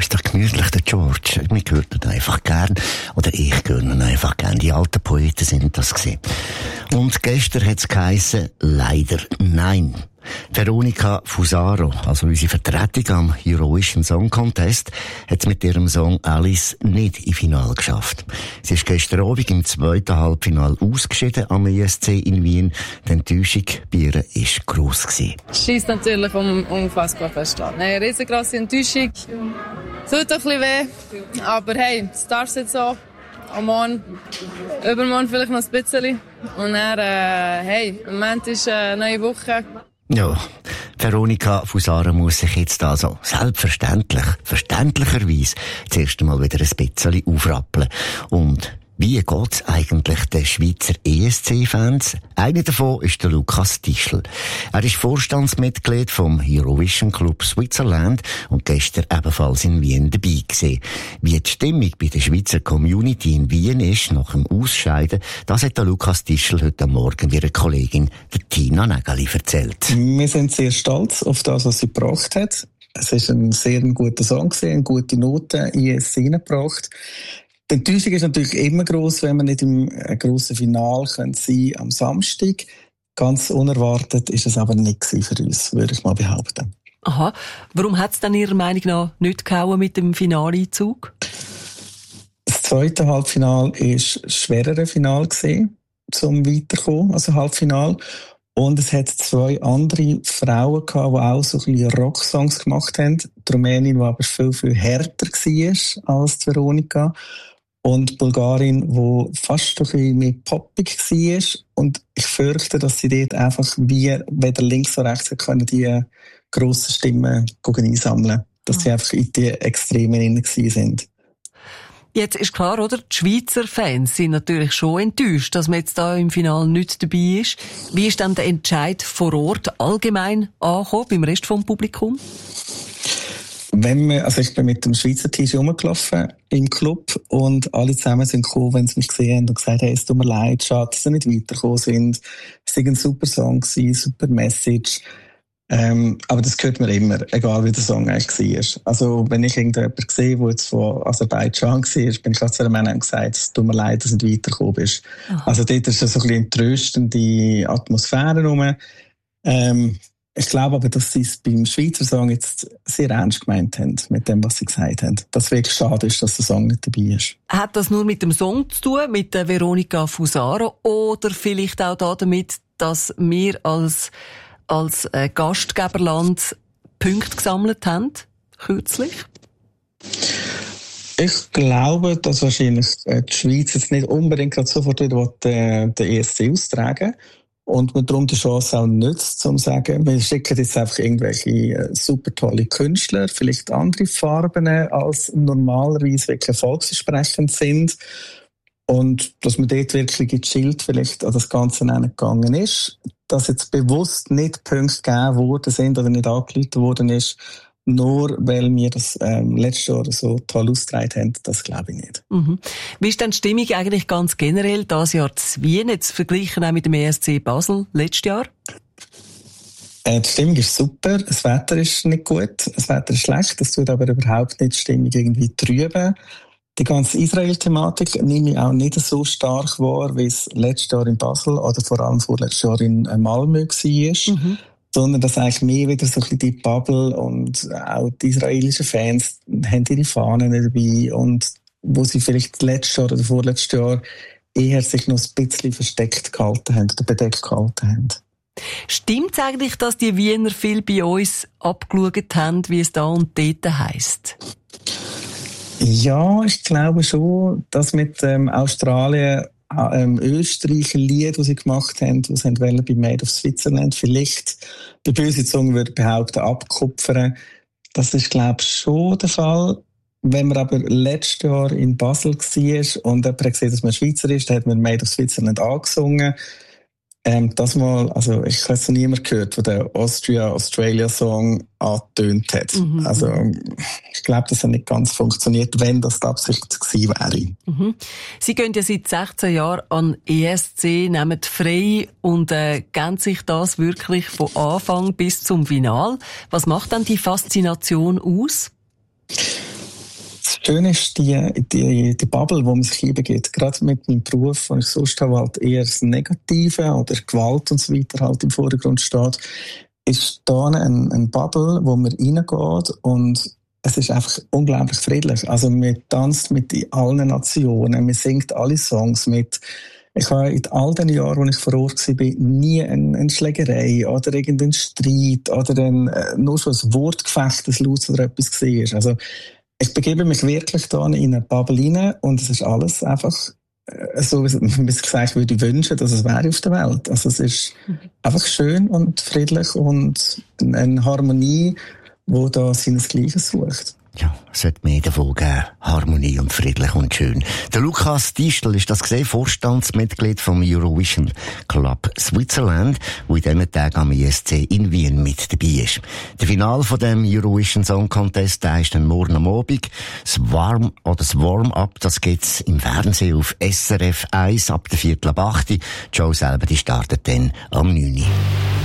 ist doch gemütlich, der George. Wir hören ihn einfach gern. Oder ich höre ihn einfach gern. Die alten Poeten sind das gewesen. Und gestern hat es geheissen, leider nein. Veronica Fusaro, also unsere Vertretung am Eurovision Song Contest, hat es mit ihrem Song Alice nicht im Finale geschafft. Sie ist gestern Abend im zweiten Halbfinale ausgeschieden am ESC in Wien. Die Enttäuschung bei ihr war gross gewesen. Scheisst natürlich unfassbar fest an. Eine riesengroße Enttäuschung. Tut ein bisschen weh. Aber hey, es darf jetzt so. Am Morgen, übermorgen vielleicht noch ein bisschen. Und dann, hey, im Moment ist eine neue Woche. Ja, Veronica Fusaro muss sich jetzt also verständlicherweise zuerst einmal wieder ein bisschen aufrappeln. Und wie geht's eigentlich den Schweizer ESC-Fans? Einer davon ist der Lukas Tischl. Er ist Vorstandsmitglied vom Eurovision Club Switzerland und gestern ebenfalls in Wien dabei gewesen. Wie die Stimmung bei der Schweizer Community in Wien ist nach dem Ausscheiden, das hat der Lukas Tischl heute Morgen ihrer Kollegin der Tina Nägeli erzählt. Wir sind sehr stolz auf das, was sie gebracht hat. Es ist ein sehr guter Song gewesen, eine gute Note in ESC hineingebracht. Die Enttäuschung ist natürlich immer gross, wenn man nicht im grossen Finale sein kann am Samstag. Ganz unerwartet ist es aber nicht für uns, würde ich mal behaupten. Aha. Warum hat es dann Ihrer Meinung nach nicht gehauen mit dem Finaleinzug? Das zweite Halbfinale war ein schwereres Finale gewesen, zum Weiterkommen, also Halbfinale. Und es hat zwei andere Frauen gehabt, die auch so ein bisschen Rocksongs gemacht haben. Die Rumänin, die aber viel, viel härter war als die Veronica. Und die Bulgarin, die fast ein bisschen mehr poppig war. Und ich fürchte, dass sie dort einfach wie weder links noch rechts können die grossen Stimmen einsammeln. Dass sie einfach in die Extremen hinein sind. Jetzt ist klar, oder? Die Schweizer Fans sind natürlich schon enttäuscht, dass man jetzt da im Finale nicht dabei ist. Wie ist dann der Entscheid vor Ort allgemein angekommen, beim Rest vom Publikum? Ich bin mit dem Schweizer T-Shirt rumgelaufen im Club und alle zusammen sind gekommen, wenn sie mich gesehen haben und gesagt haben, es tut mir leid, schade, dass sie nicht weitergekommen sind. Es war ein super Song, super Message. Aber das hört man immer, egal wie der Song eigentlich war. Also, wenn ich irgendjemanden sehe, der jetzt von Aserbaidschan war, bin ich gerade zu einem Mann und gesagt, es tut mir leid, dass du nicht weitergekommen bist. Aha. Also, dort ist so ein bisschen tröstende Atmosphäre rum. Ich glaube aber, dass sie es beim Schweizer Song jetzt sehr ernst gemeint haben, mit dem, was sie gesagt haben. Dass es wirklich schade ist, dass der Song nicht dabei ist. Hat das nur mit dem Song zu tun, mit der Veronica Fusaro, oder vielleicht auch damit, dass wir als Gastgeberland Punkte gesammelt haben, kürzlich? Ich glaube, dass wahrscheinlich die Schweiz jetzt nicht unbedingt sofort wieder den ESC austragen. Und man darum die Chance auch nutzt, um zu sagen, wir schicken jetzt einfach irgendwelche super tolle Künstler, vielleicht andere Farben als normalerweise wirklich erfolgsversprechend sind. Und dass man dort wirklich gechillt vielleicht an das Ganze hingegangen ist. Dass jetzt bewusst nicht Punkte gegeben worden sind oder nicht angeleitet worden ist, nur weil wir das letztes Jahr so toll ausgetragen haben, das glaube ich nicht. Mhm. Wie ist denn die Stimmung eigentlich ganz generell dieses Jahr zu Wien, jetzt verglichen auch mit dem ESC Basel letztes Jahr? Die Stimmung ist super, das Wetter ist nicht gut, das Wetter ist schlecht, das tut aber überhaupt nicht die Stimmung irgendwie trüben. Die ganze Israel-Thematik nehme ich auch nicht so stark wahr, wie es letztes Jahr in Basel oder vor allem vorletztes Jahr in Malmö war. Mhm. Sondern dass eigentlich mehr wieder so ein bisschen die Bubble und auch die israelischen Fans haben ihre Fahnen dabei und wo sie vielleicht letztes Jahr oder vorletztes Jahr eher sich noch ein bisschen versteckt gehalten haben oder bedeckt gehalten haben. Stimmt es eigentlich, dass die Wiener viel bei uns abgeschaut haben, wie es da und dort heisst? Ja, ich glaube schon, dass mit Australien Österreicher Lied, das sie gemacht haben, das sie wollen bei Made of Switzerland, vielleicht bei böse Zunge würde behaupten, abkupfern. Das ist, glaube ich, schon der Fall. Wenn man aber letztes Jahr in Basel war und jemand hat gesehen, dass man Schweizer ist, dann hat man Made of Switzerland angesungen. Das mal, also ich habe es noch niemand gehört, der den Australia-Song angetönt hat. Mhm. Also ich glaube, das hat nicht ganz funktioniert, wenn das die Absicht gewesen wäre. Mhm. Sie gehen ja seit 16 Jahren an ESC, nehmen frei und geben sich das wirklich von Anfang bis zum Final. Was macht dann die Faszination aus? Schön ist die Bubble, wo man sich hinbegibt. Gerade mit meinem Beruf, wo ich sonst halt eher das Negative oder Gewalt und so weiter halt im Vordergrund steht, ist da eine Bubble, wo man reingeht und es ist einfach unglaublich friedlich. Also man tanzt mit allen Nationen, man singt alle Songs mit. Ich habe in all den Jahren, wo ich vor Ort war, nie eine Schlägerei oder irgendeinen Streit oder nur so ein Wortgefecht, ein Laut oder etwas gesehen. Also ich begebe mich wirklich da in eine Bubble rein und es ist alles einfach so, wie ich gesagt würde, wünschen, dass es wäre auf der Welt. Also es ist einfach schön und friedlich und eine Harmonie, die da seinesgleichen sucht. Ja, es sollte mehr davon geben. Harmonie und friedlich und schön. Der Lukas Distel ist das gesehen, Vorstandsmitglied vom Eurovision Club Switzerland, wo in diesen Tagen am ESC in Wien mit dabei ist. Der Final von dem Eurovision Song Contest, der ist dann morgen am Abend. Das Warm-up, das gibt's im Fernsehen auf SRF 1 ab der 7:45. Die Show selber, die startet dann am 9.